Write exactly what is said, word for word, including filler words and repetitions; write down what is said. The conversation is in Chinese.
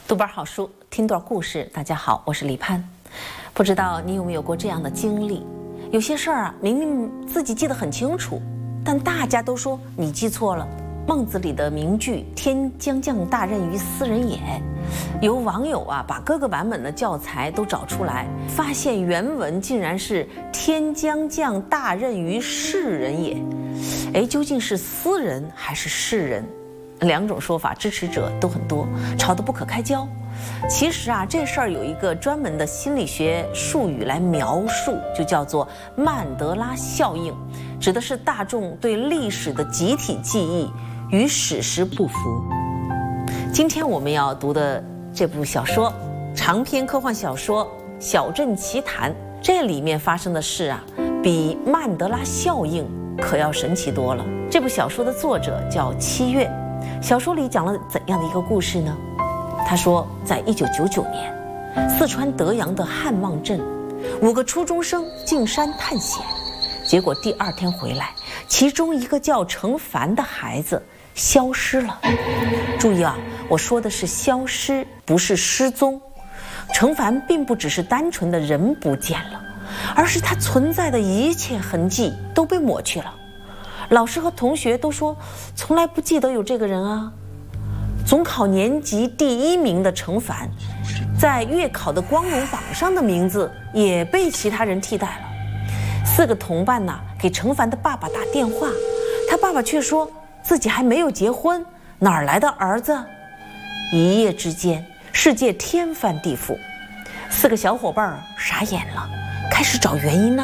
读本好书，听段故事。大家好，我是李攀。不知道你有没有过这样的经历？有些事儿啊，明明自己记得很清楚，但大家都说你记错了。孟子里的名句“天将降大任于斯人也”，有网友啊把各个版本的教材都找出来，发现原文竟然是“天将降大任于士人也”。哎，究竟是斯人还是士人？两种说法支持者都很多，吵得不可开交。其实啊，这事儿有一个专门的心理学术语来描述，就叫做曼德拉效应，指的是大众对历史的集体记忆与史实不符。今天我们要读的这部小说，长篇科幻小说《小镇奇谈》，这里面发生的事啊，比曼德拉效应可要神奇多了。这部小说的作者叫七月。小说里讲了怎样的一个故事呢？他说，在一九九九年，四川德阳的汉望镇，五个初中生进山探险，结果第二天回来，其中一个叫程凡的孩子消失了。注意啊，我说的是消失，不是失踪。程凡并不只是单纯的人不见了，而是他存在的一切痕迹都被抹去了。老师和同学都说从来不记得有这个人啊。总考年级第一名的程凡，在月考的光荣榜上的名字也被其他人替代了。四个同伴呐，给程凡的爸爸打电话，他爸爸却说自己还没有结婚，哪儿来的儿子？一夜之间，世界天翻地覆。四个小伙伴傻眼了，开始找原因呢。